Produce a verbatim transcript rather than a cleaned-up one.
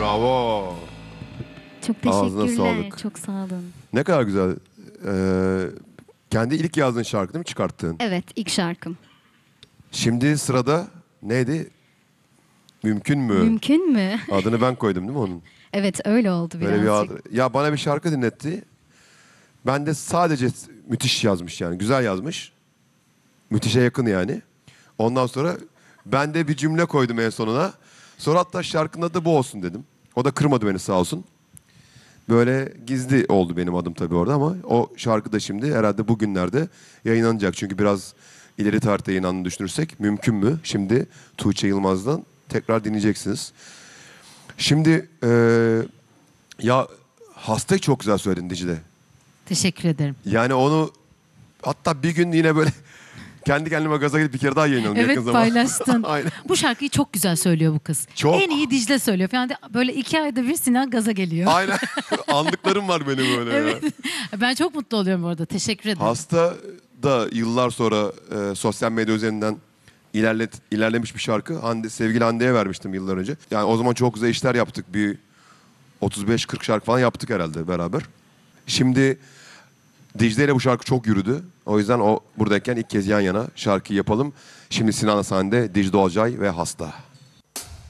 Bravo. Çok Ağzına teşekkürler. sağlık. Çok sağ olun. Ne kadar güzel. Ee, kendi ilk yazdığın şarkı değil mi çıkarttığın? Evet, ilk şarkım. Şimdi sırada neydi? Mümkün mü? Mümkün mü? Adını ben koydum değil mi onun? Evet, öyle oldu Böyle bir birazcık. ad- Ya bana bir şarkı dinletti. Ben de sadece müthiş yazmış yani. Güzel yazmış. Müthişe yakın yani. Ondan sonra ben de bir cümle koydum en sonuna. Sonra hatta şarkının adı bu olsun dedim. O da kırmadı beni sağ olsun. Böyle gizli oldu benim adım tabii orada ama o şarkı da şimdi herhalde bugünlerde yayınlanacak. Çünkü biraz ileri tarihte yayınlandığını düşünürsek mümkün mü? Şimdi Tuğçe Yılmaz'dan tekrar dinleyeceksiniz. Şimdi eee, ya hastayı çok güzel söyledin Dicle. Teşekkür ederim. Yani onu hatta bir gün yine böyle kendi kendime gaza gelip bir kere daha yayınlayalım Evet, yakın zamanda. paylaştın. Aynen. Bu şarkıyı çok güzel söylüyor bu kız. Çok. En iyi Dicle söylüyor. Yani böyle iki ayda bir Sinan gaza geliyor. Aynen. Anlıklarım var benim öyle ya. Evet. Ben çok mutlu oluyorum orada. Teşekkür ederim. Hasta da yıllar sonra e, sosyal medya üzerinden ilerlet, ilerlemiş bir şarkı. Hande, sevgili Hande'ye vermiştim yıllar önce. Yani o zaman çok güzel işler yaptık. Bir otuz beş kırk şarkı falan yaptık herhalde beraber. Şimdi Dicle ile bu şarkı çok yürüdü. O yüzden o buradayken ilk kez yan yana şarkıyı yapalım. Şimdi Sinan Hande, Dicle Olcay ve Hasta.